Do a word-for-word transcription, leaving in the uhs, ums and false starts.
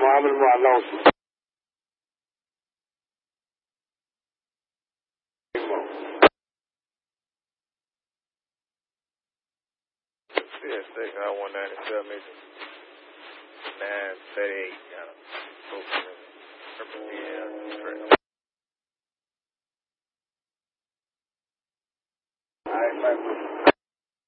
المعامل معلق. Yeah, six, I one ninety-seven, nine thirty-eight, kind of. Yeah.